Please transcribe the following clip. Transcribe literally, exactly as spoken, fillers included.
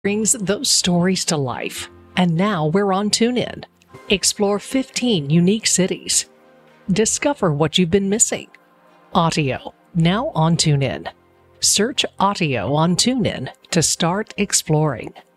brings those stories to life. And now we're on TuneIn. Explore fifteen unique cities. Discover what you've been missing. Audio, now on TuneIn. Search audio on TuneIn to start exploring.